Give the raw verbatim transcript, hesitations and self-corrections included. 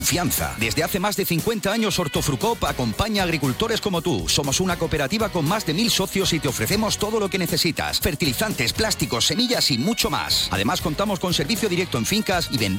Confianza. Desde hace más de cincuenta años Hortofrucop acompaña a agricultores como tú. Somos una cooperativa con más de mil socios y te ofrecemos todo lo que necesitas. Fertilizantes, plásticos, semillas y mucho más. Además contamos con servicio directo en fincas y vendemos